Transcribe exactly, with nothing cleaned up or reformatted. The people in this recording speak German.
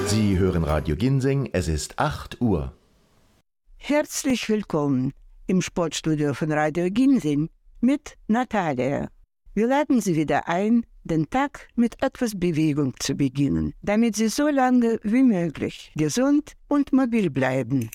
Sie hören Radio Ginseng, es ist acht Uhr. Herzlich willkommen im Sportstudio von Radio Ginseng mit Natalia. Wir laden Sie wieder ein, den Tag mit etwas Bewegung zu beginnen, damit Sie so lange wie möglich gesund und mobil bleiben.